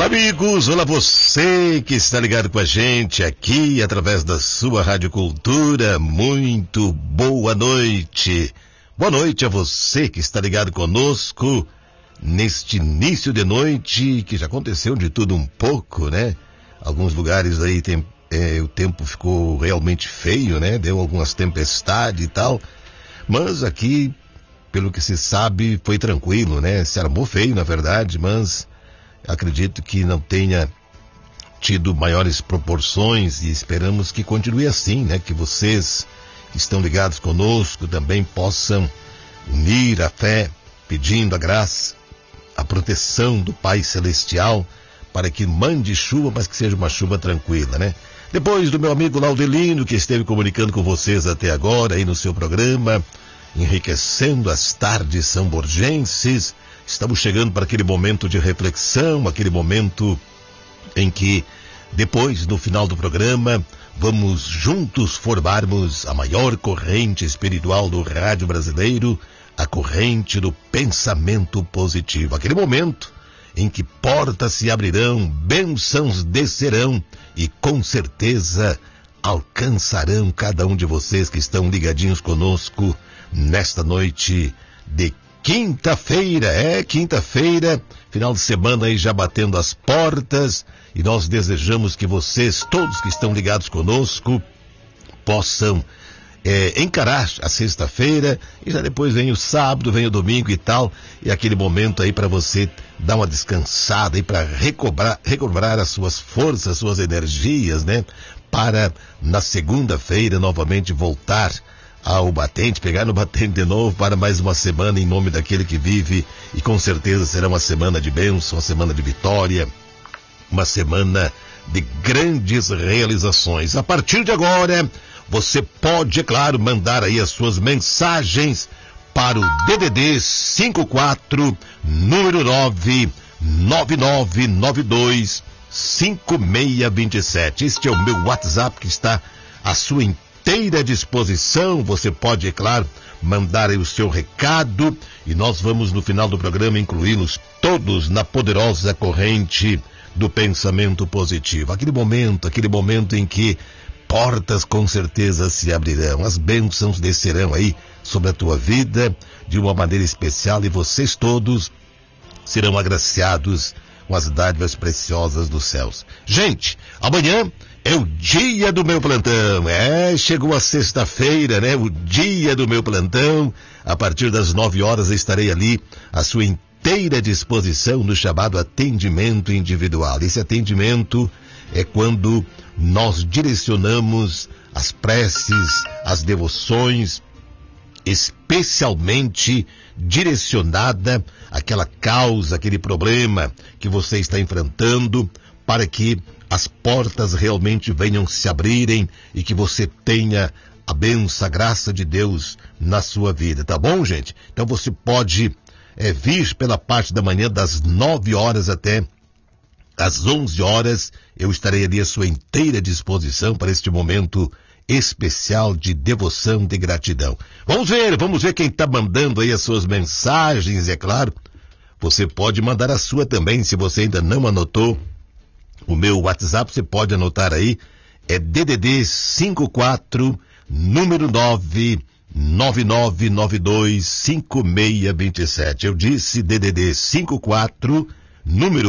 Olá, amigos, olá você que está ligado com a gente aqui através da sua Rádio Cultura. Muito boa noite. Boa noite a você que está ligado conosco neste início de noite, que já aconteceu de tudo um pouco, né? Alguns lugares aí o tempo ficou realmente feio, né? Deu algumas tempestades e tal, mas aqui, pelo que se sabe, foi tranquilo, né? Se armou feio, na verdade, mas acredito que não tenha tido maiores proporções e esperamos que continue assim, né? Que vocês que estão ligados conosco também possam unir a fé, pedindo a graça, a proteção do Pai Celestial para que mande chuva, mas que seja uma chuva tranquila, né? Depois do meu amigo Laudelino, que esteve comunicando com vocês até agora aí no seu programa, enriquecendo as tardes samborgenses, estamos chegando para aquele momento de reflexão, aquele momento em que, depois, no final do programa, vamos juntos formarmos a maior corrente espiritual do rádio brasileiro, a corrente do pensamento positivo. Aquele momento em que portas se abrirão, bênçãos descerão e, com certeza, alcançarão cada um de vocês que estão ligadinhos conosco nesta noite de quinta-feira. Quinta-feira, final de semana aí já batendo as portas, e nós desejamos que vocês, todos que estão ligados conosco, possam encarar a sexta-feira, e já depois vem o sábado, vem o domingo e tal, e aquele momento aí para você dar uma descansada aí para recobrar as suas forças, as suas energias, né? Para na segunda-feira novamente voltar ao batente, pegar no batente de novo para mais uma semana em nome daquele que vive, e com certeza será uma semana de bênção, uma semana de vitória, uma semana de grandes realizações. A partir de agora, você pode, é claro, mandar aí as suas mensagens para o DDD 54, número 999925627. Este é o meu WhatsApp que está à sua inteira disposição. Você pode, é claro, mandar aí o seu recado e nós vamos no final do programa incluí-los todos na poderosa corrente do pensamento positivo. Aquele momento em que portas com certeza se abrirão, as bênçãos descerão aí sobre a tua vida de uma maneira especial e vocês todos serão agraciados com as dádivas preciosas dos céus. Gente, amanhã é o dia do meu plantão. Chegou a sexta-feira, né? O dia do meu plantão. A partir das 9 horas eu estarei ali à sua inteira disposição no chamado atendimento individual. Esse atendimento é quando nós direcionamos as preces, as devoções, especialmente direcionada àquela causa, aquele problema que você está enfrentando, para que as portas realmente venham se abrirem e que você tenha a bênção, a graça de Deus na sua vida, tá bom, gente? Então você pode vir pela parte da manhã das 9 horas até às 11 horas, eu estarei ali à sua inteira disposição para este momento especial de devoção, de gratidão. Vamos ver quem está mandando aí as suas mensagens, é claro. Você pode mandar a sua também, se você ainda não anotou o meu WhatsApp, você pode anotar aí, é DDD 54, número 999925627. Eu disse DDD 54, número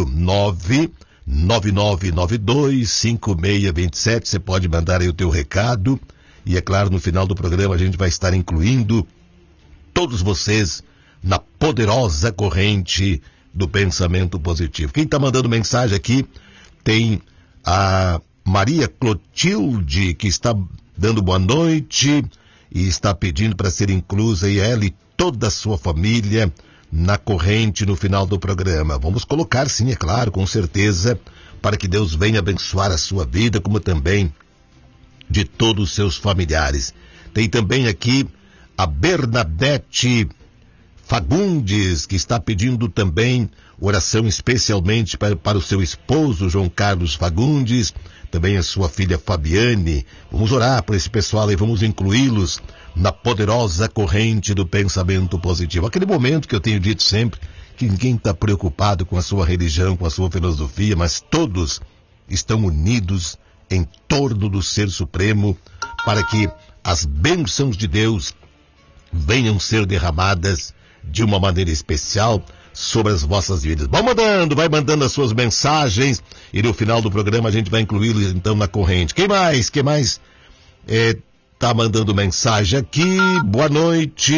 999925627. Você pode mandar aí o teu recado e, é claro, no final do programa a gente vai estar incluindo todos vocês na poderosa corrente do pensamento positivo. Quem está mandando mensagem aqui tem a Maria Clotilde, que está dando boa noite e está pedindo para ser inclusa e ela e toda a sua família na corrente no final do programa. Vamos colocar, sim, é claro, com certeza, para que Deus venha abençoar a sua vida, como também de todos os seus familiares. Tem também aqui a Bernadette Fagundes, que está pedindo também oração especialmente para o seu esposo, João Carlos Fagundes, também a sua filha Fabiane. Vamos orar por esse pessoal e vamos incluí-los na poderosa corrente do pensamento positivo. Aquele momento que eu tenho dito sempre, que ninguém está preocupado com a sua religião, com a sua filosofia, mas todos estão unidos em torno do Ser Supremo para que as bênçãos de Deus venham ser derramadas de uma maneira especial sobre as vossas vidas. Vai mandando as suas mensagens e no final do programa a gente vai incluí-los então na corrente. Quem mais tá mandando mensagem aqui? Boa noite,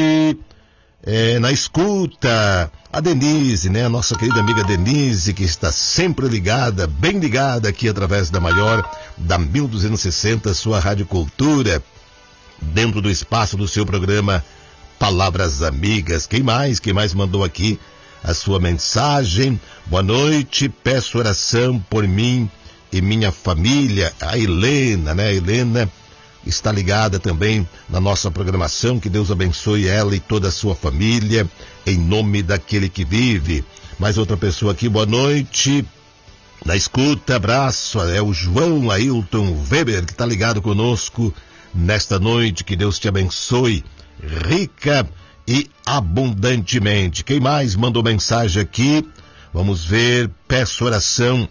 na escuta, a Denise, né? A nossa querida amiga Denise, que está sempre ligada, bem ligada aqui através da maior, da 1260, sua Rádio Cultura, dentro do espaço do seu programa Palavras Amigas. Quem mais mandou aqui a sua mensagem? Boa noite, peço oração por mim e minha família. A Helena, né? A Helena está ligada também na nossa programação. Que Deus abençoe ela e toda a sua família, em nome daquele que vive. Mais outra pessoa aqui, boa noite, na escuta, abraço, é o João Ailton Weber, que está ligado conosco nesta noite. Que Deus te abençoe rica e abundantemente. Quem mais mandou mensagem aqui? Vamos ver. Peço oração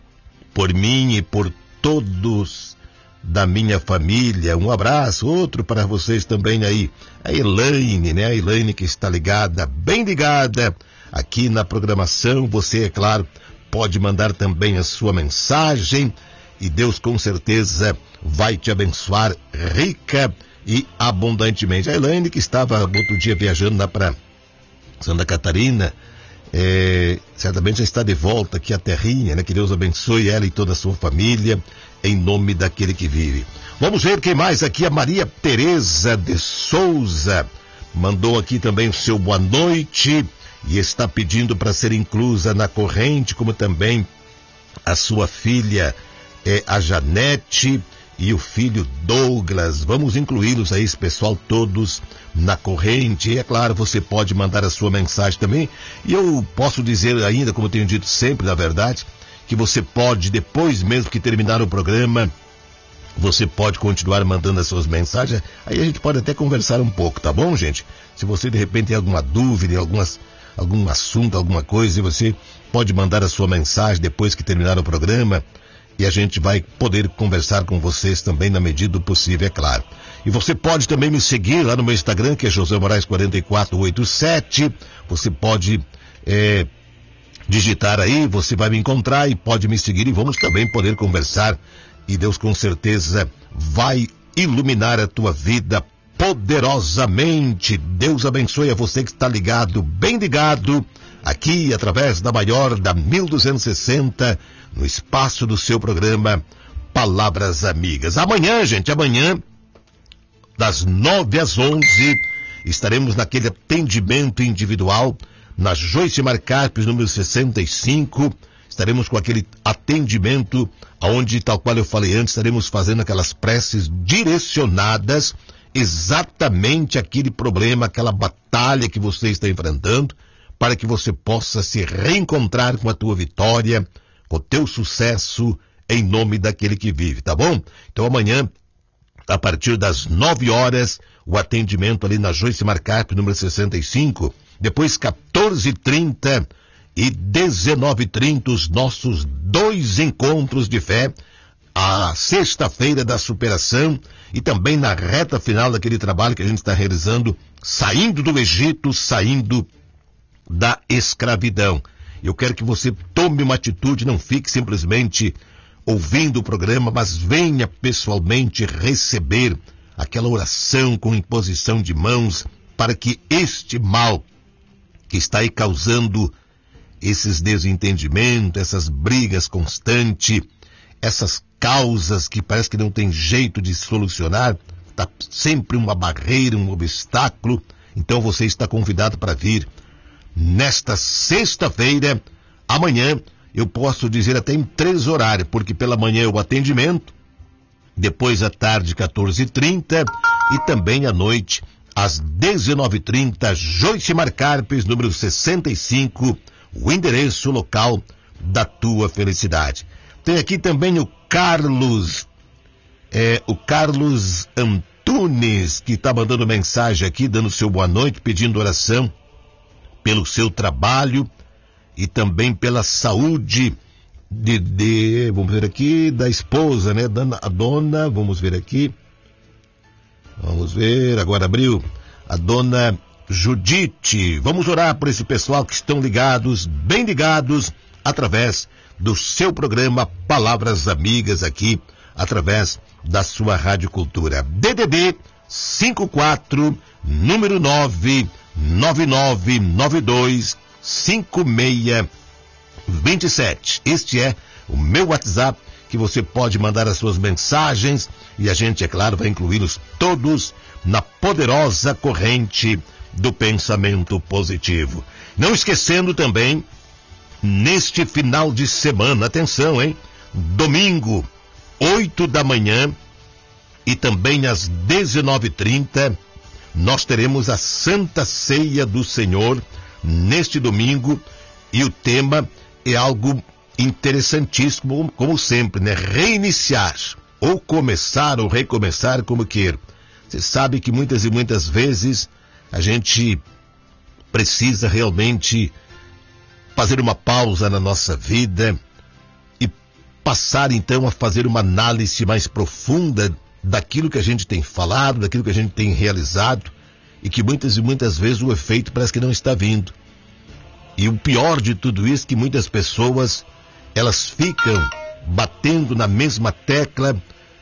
por mim e por todos da minha família. Um abraço, outro para vocês também aí. A Elaine, né? A Elaine, que está ligada, bem ligada aqui na programação. Você, é claro, pode mandar também a sua mensagem e Deus com certeza vai te abençoar rica e abundantemente. A Elaine, que estava outro dia viajando lá para Santa Catarina, certamente já está de volta aqui à terrinha, né? Que Deus abençoe ela e toda a sua família, em nome daquele que vive. Vamos ver quem mais aqui. A Maria Tereza de Souza mandou aqui também o seu boa noite e está pedindo para ser inclusa na corrente, como também a sua filha, a Janete, e o filho Douglas. Vamos incluí-los aí, esse pessoal todos na corrente. E é claro, você pode mandar a sua mensagem também. E eu posso dizer ainda, como eu tenho dito sempre, na verdade, que você pode, depois mesmo que terminar o programa, você pode continuar mandando as suas mensagens. Aí a gente pode até conversar um pouco, tá bom, gente? Se você de repente tem alguma dúvida, algum assunto, alguma coisa, e você pode mandar a sua mensagem depois que terminar o programa, e a gente vai poder conversar com vocês também na medida do possível, é claro. E você pode também me seguir lá no meu Instagram, que é José Moraes 4487. Você pode digitar aí, você vai me encontrar e pode me seguir e vamos também poder conversar. E Deus com certeza vai iluminar a tua vida poderosamente. Deus abençoe a você que está ligado, bem ligado, aqui através da maior, da 1260, no espaço do seu programa Palavras Amigas. Amanhã, gente, das 9 às 11, estaremos naquele atendimento individual na Joyce Marcarpes, número 65. Estaremos com aquele atendimento onde, tal qual eu falei antes, estaremos fazendo aquelas preces direcionadas exatamente àquele problema, aquela batalha que você está enfrentando, para que você possa se reencontrar com a tua vitória, com o teu sucesso, em nome daquele que vive, tá bom? Então amanhã, a partir das 9 horas, o atendimento ali na Joyce Marcarpes, número 65, depois 14h30 e 19h30, os nossos 2 encontros de fé, a sexta-feira da superação e também na reta final daquele trabalho que a gente está realizando, saindo do Egito, saindo da escravidão. Eu quero que você tome uma atitude, não fique simplesmente ouvindo o programa, mas venha pessoalmente receber aquela oração com imposição de mãos para que este mal que está aí causando esses desentendimentos, essas brigas constantes, essas causas que parece que não tem jeito de solucionar, está sempre uma barreira, um obstáculo. Então você está convidado para vir nesta sexta-feira, amanhã, eu posso dizer até em 3 horários, porque pela manhã é o atendimento, depois à tarde 14h30 e também à noite às 19h30, Joyce Marcarpes, número 65, o endereço local da tua felicidade. Tem aqui também o Carlos Antunes, que está mandando mensagem aqui, dando seu boa noite, pedindo oração pelo seu trabalho e também pela saúde vamos ver aqui, da esposa, né? A dona, vamos ver aqui. Vamos ver, agora abriu. A dona Judite. Vamos orar por esse pessoal que estão ligados, bem ligados, através do seu programa Palavras Amigas aqui, através da sua Rádio Cultura. DDD 54, número 999925627. Este é o meu WhatsApp, que você pode mandar as suas mensagens e a gente, é claro, vai incluí-los todos na poderosa corrente do pensamento positivo. Não esquecendo também, neste final de semana, atenção, hein? Domingo, 8 da manhã e também às 19h30, nós teremos a Santa Ceia do Senhor neste domingo e o tema é algo interessantíssimo, como sempre, né? Reiniciar, ou começar, ou recomeçar, como queira. Você sabe que muitas e muitas vezes a gente precisa realmente fazer uma pausa na nossa vida e passar então a fazer uma análise mais profunda daquilo que a gente tem falado, daquilo que a gente tem realizado, e que muitas e muitas vezes o efeito parece que não está vindo. E o pior de tudo isso é que muitas pessoas, elas ficam batendo na mesma tecla.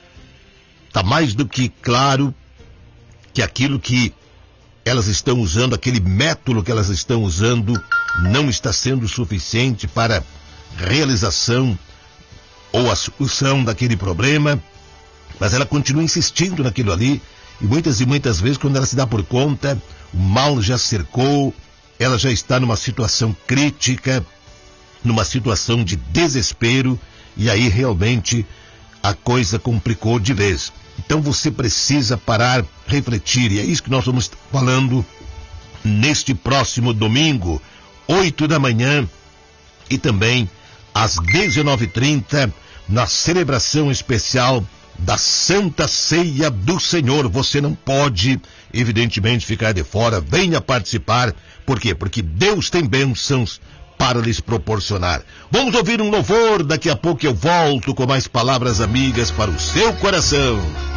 Está mais do que claro que aquilo que elas estão usando, aquele método que elas estão usando, não está sendo suficiente para a realização ou a solução daquele problema, mas ela continua insistindo naquilo ali, e muitas vezes, quando ela se dá por conta, o mal já cercou, ela já está numa situação crítica, numa situação de desespero, e aí realmente a coisa complicou de vez. Então você precisa parar, refletir, e é isso que nós vamos falando neste próximo domingo, 8 da manhã, e também às 19h30, na celebração especial da Santa Ceia do Senhor. Você não pode, evidentemente, ficar de fora. Venha participar. Por quê? Porque Deus tem bênçãos para lhes proporcionar. Vamos ouvir um louvor. Daqui a pouco eu volto com mais palavras amigas para o seu coração.